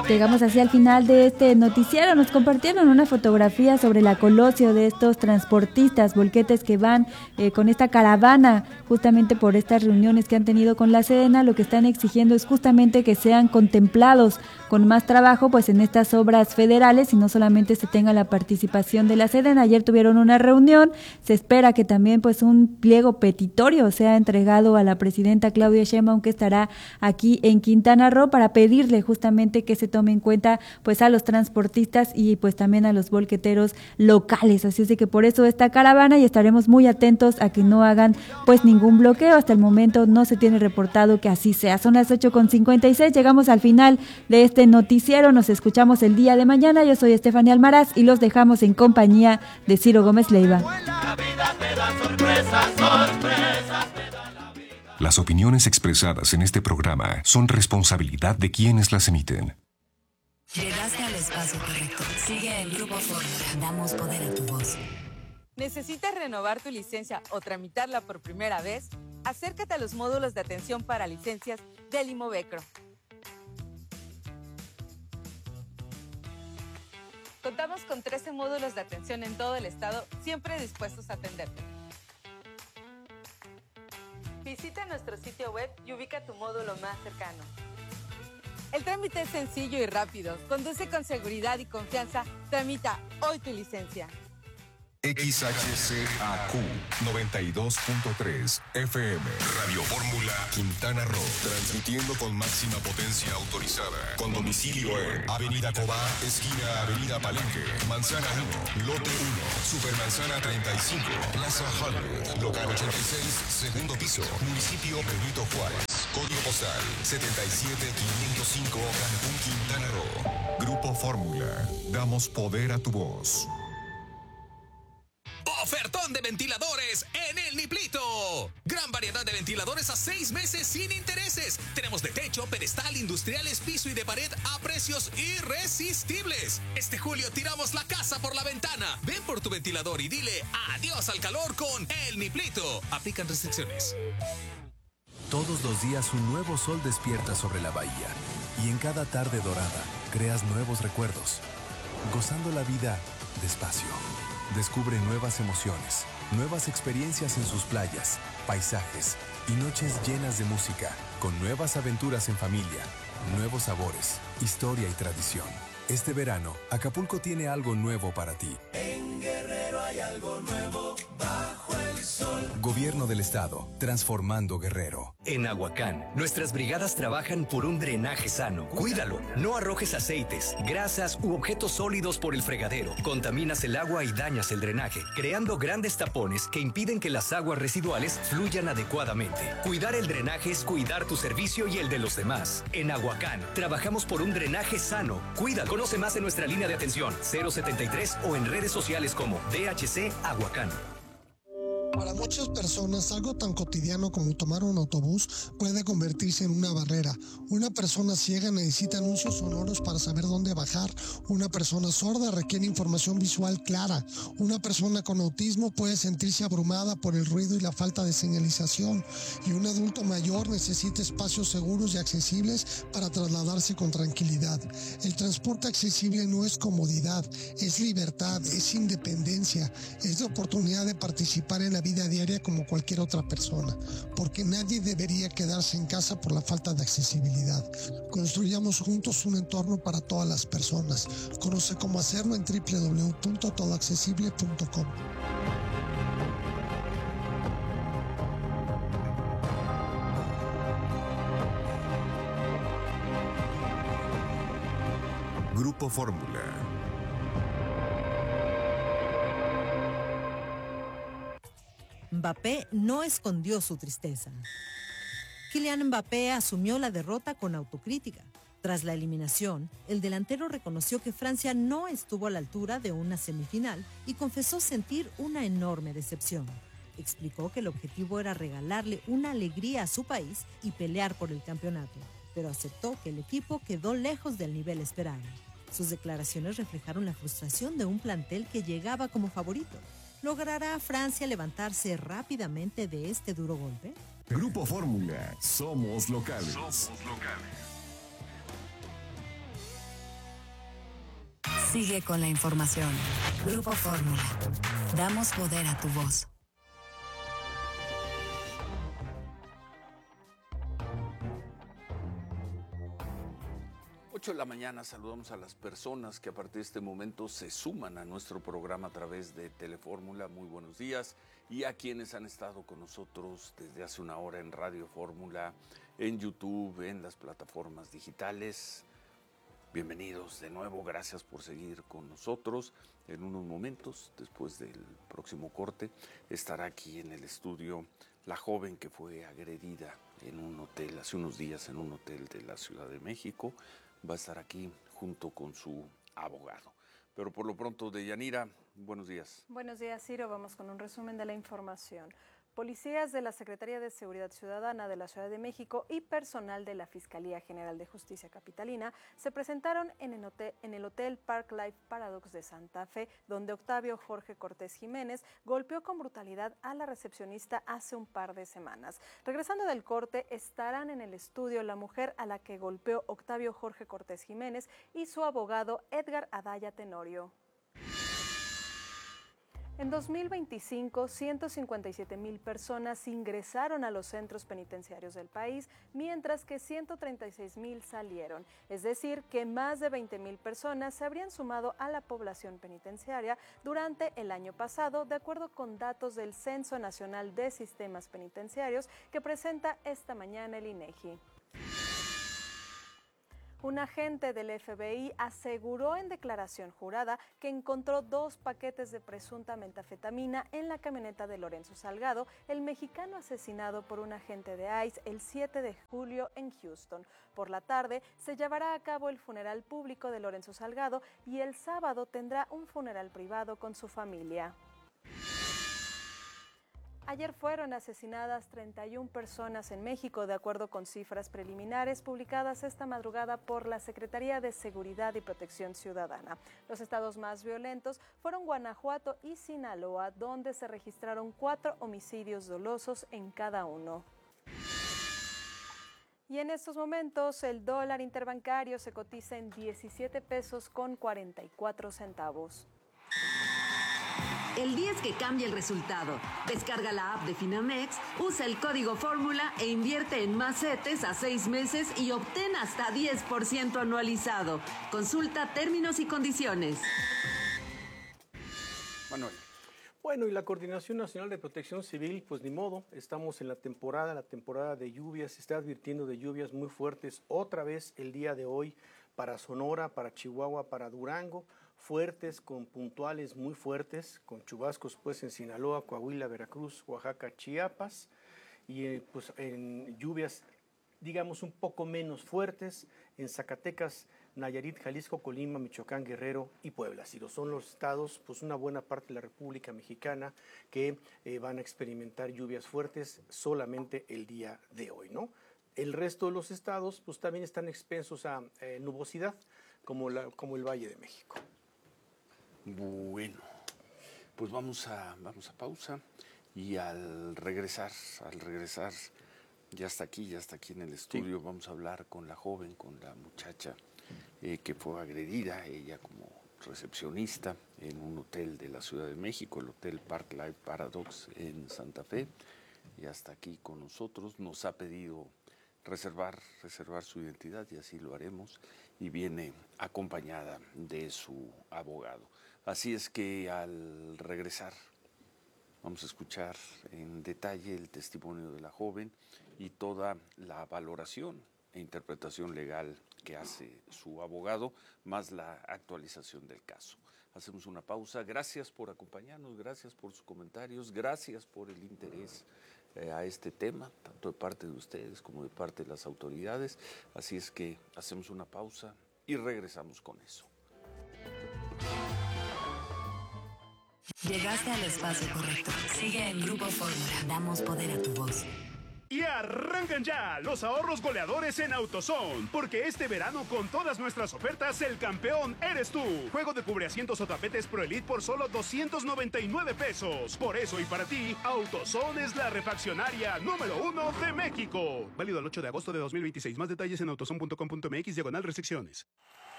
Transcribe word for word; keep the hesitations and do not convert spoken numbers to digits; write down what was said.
Llegamos así al final de este noticiero. Nos compartieron una fotografía sobre la Colosio de estos transportistas, volquetes que van eh, con esta caravana justamente por estas reuniones que han tenido con la Sedena. Lo que están exigiendo es justamente que sean contemplados con más trabajo pues en estas obras federales y no solamente se tenga la participación de la Sedena. Ayer tuvieron una reunión, se espera que también pues un pliego petitorio sea entregado a la presidenta Claudia Sheinbaum, que estará aquí en Quintana Roo, para pedirle justamente que se tome en cuenta pues a los transportistas y pues también a los volqueteros locales. Así es de que por eso esta caravana, y estaremos muy atentos a que no hagan pues ningún bloqueo. Hasta el momento no se tiene reportado que así sea. Son las ocho con cincuenta y seis, llegamos al final de este noticiero. Nos escuchamos el día de mañana. Yo soy Estefanía Almaraz y los dejamos en compañía de Ciro Gómez Leiva. Las opiniones expresadas en este programa son responsabilidad de quienes las emiten. Llegaste al espacio correcto. Sigue el Grupo Fórmula. Damos poder a tu voz. ¿Necesitas renovar tu licencia o tramitarla por primera vez? Acércate a los módulos de atención para licencias del Imovecro. Contamos con trece módulos de atención en todo el estado, siempre dispuestos a atenderte. Visita nuestro sitio web y ubica tu módulo más cercano. El trámite es sencillo y rápido. Conduce con seguridad y confianza. Tramita hoy tu licencia. X H C A Q noventa y dos punto tres F M Radio Fórmula Quintana Roo, transmitiendo con máxima potencia autorizada, con domicilio en Avenida Cobá, esquina Avenida Palenque, Manzana uno, Lote uno, Supermanzana treinta y cinco, Plaza Hollywood, Local ochenta y seis, segundo piso, Municipio Benito Juárez, código postal setenta y siete quinientos cinco, Cancún, Quintana Roo. Grupo Fórmula, damos poder a tu voz. Ofertón de ventiladores en el Niplito. Gran variedad de ventiladores a seis meses sin intereses. Tenemos de techo, pedestal, industriales, piso y de pared a precios irresistibles. Este julio tiramos la casa por la ventana. Ven por tu ventilador y dile adiós al calor con el Niplito. Aplican restricciones. Todos los días un nuevo sol despierta sobre la bahía. Y en cada tarde dorada creas nuevos recuerdos. Gozando la vida despacio. Descubre nuevas emociones, nuevas experiencias en sus playas, paisajes y noches llenas de música, con nuevas aventuras en familia, nuevos sabores, historia y tradición. Este verano, Acapulco tiene algo nuevo para ti. En Guerrero hay algo nuevo bajo el sol. Gobierno del Estado, transformando Guerrero. En Aguacán, nuestras brigadas trabajan por un drenaje sano. Cuídalo, no arrojes aceites, grasas u objetos sólidos por el fregadero. Contaminas el agua y dañas el drenaje, creando grandes tapones que impiden que las aguas residuales fluyan adecuadamente. Cuidar el drenaje es cuidar tu servicio y el de los demás. En Aguacán, trabajamos por un drenaje sano. Cuídalo. Conoce más en nuestra línea de atención cero setenta y tres o en redes sociales como D H C Aguacán. Para muchas personas, algo tan cotidiano como tomar un autobús puede convertirse en una barrera. Una persona ciega necesita anuncios sonoros para saber dónde bajar. Una persona sorda requiere información visual clara. Una persona con autismo puede sentirse abrumada por el ruido y la falta de señalización. Y un adulto mayor necesita espacios seguros y accesibles para trasladarse con tranquilidad. El transporte accesible no es comodidad, es libertad, es independencia, es la oportunidad de participar en la vida diaria como cualquier otra persona, porque nadie debería quedarse en casa por la falta de accesibilidad. Construyamos juntos un entorno para todas las personas. Conoce cómo hacerlo en doble u doble u doble u punto todo accesible punto com. Grupo Fórmula. Mbappé no escondió su tristeza. Kylian Mbappé asumió la derrota con autocrítica. Tras la eliminación, el delantero reconoció que Francia no estuvo a la altura de una semifinal y confesó sentir una enorme decepción. Explicó que el objetivo era regalarle una alegría a su país y pelear por el campeonato, pero aceptó que el equipo quedó lejos del nivel esperado. Sus declaraciones reflejaron la frustración de un plantel que llegaba como favorito. ¿Logrará Francia levantarse rápidamente de este duro golpe? Grupo Fórmula, somos locales. Somos locales. Sigue con la información. Grupo Fórmula. Damos poder a tu voz. ocho de la mañana, saludamos a las personas que a partir de este momento se suman a nuestro programa a través de Telefórmula. Muy buenos días. Y a quienes han estado con nosotros desde hace una hora en Radio Fórmula, en YouTube, en las plataformas digitales. Bienvenidos de nuevo, gracias por seguir con nosotros. En unos momentos, después del próximo corte, estará aquí en el estudio la joven que fue agredida en un hotel hace unos días, en un hotel de la Ciudad de México. Va a estar aquí junto con su abogado. Pero por lo pronto, Deyanira, buenos días. Buenos días, Ciro. Vamos con un resumen de la información. Policías de la Secretaría de Seguridad Ciudadana de la Ciudad de México y personal de la Fiscalía General de Justicia Capitalina se presentaron en el hotel, en el hotel Park Life Paradox de Santa Fe, donde Octavio Jorge Cortés Jiménez golpeó con brutalidad a la recepcionista hace un par de semanas. Regresando del corte, estarán en el estudio la mujer a la que golpeó Octavio Jorge Cortés Jiménez y su abogado Edgar Adaya Tenorio. En dos mil veinticinco, ciento cincuenta y siete mil personas ingresaron a los centros penitenciarios del país, mientras que ciento treinta y seis mil salieron. Es decir, que más de veinte mil personas se habrían sumado a la población penitenciaria durante el año pasado, de acuerdo con datos del Censo Nacional de Sistemas Penitenciarios que presenta esta mañana el INEGI. Un agente del F B I aseguró en declaración jurada que encontró dos paquetes de presunta metanfetamina en la camioneta de Lorenzo Salgado, el mexicano asesinado por un agente de I C E el siete de julio en Houston. Por la tarde se llevará a cabo el funeral público de Lorenzo Salgado y el sábado tendrá un funeral privado con su familia. Ayer fueron asesinadas treinta y una personas en México, de acuerdo con cifras preliminares publicadas esta madrugada por la Secretaría de Seguridad y Protección Ciudadana. Los estados más violentos fueron Guanajuato y Sinaloa, donde se registraron cuatro homicidios dolosos en cada uno. Y en estos momentos el dólar interbancario se cotiza en diecisiete pesos con cuarenta y cuatro centavos. El día es que cambia el resultado. Descarga la app de Finamex, usa el código Fórmula e invierte en más CETES a seis meses y obtén hasta diez por ciento anualizado. Consulta términos y condiciones. Manuel. Bueno, y la Coordinación Nacional de Protección Civil, pues ni modo, estamos en la temporada, la temporada de lluvias, se está advirtiendo de lluvias muy fuertes otra vez el día de hoy para Sonora, para Chihuahua, para Durango, fuertes, con puntuales muy fuertes, con chubascos pues en Sinaloa, Coahuila, Veracruz, Oaxaca, Chiapas, y eh, pues en lluvias digamos un poco menos fuertes en Zacatecas, Nayarit, Jalisco, Colima, Michoacán, Guerrero y Puebla. Si lo son los estados, pues una buena parte de la República Mexicana que eh, van a experimentar lluvias fuertes solamente el día de hoy, ¿no? El resto de los estados pues también están expensos a eh, nubosidad, como, la, como el Valle de México. Bueno, pues vamos a, vamos a pausa y al regresar, al regresar, ya está aquí, ya está aquí en el estudio, sí. Vamos a hablar con la joven, con la muchacha eh, que fue agredida, ella como recepcionista en un hotel de la Ciudad de México, el Hotel Park Life Paradox en Santa Fe. Ya está aquí con nosotros, nos ha pedido reservar, reservar su identidad y así lo haremos, y viene acompañada de su abogado. Así es que al regresar vamos a escuchar en detalle el testimonio de la joven y toda la valoración e interpretación legal que hace su abogado, más la actualización del caso. Hacemos una pausa. Gracias por acompañarnos, gracias por sus comentarios, gracias por el interés eh, a este tema, tanto de parte de ustedes como de parte de las autoridades. Así es que hacemos una pausa y regresamos con eso. Llegaste al espacio correcto. Sigue en Grupo Fórmula. Damos poder a tu voz. Y arrancan ya los ahorros goleadores en AutoZone, porque este verano con todas nuestras ofertas el campeón eres tú. Juego de cubreasientos o tapetes Pro Elite por solo doscientos noventa y nueve pesos. Por eso y para ti, AutoZone es la refaccionaria número uno de México. Válido el ocho de agosto de dos mil veintiséis. Más detalles en autozone punto com punto m x diagonal restricciones.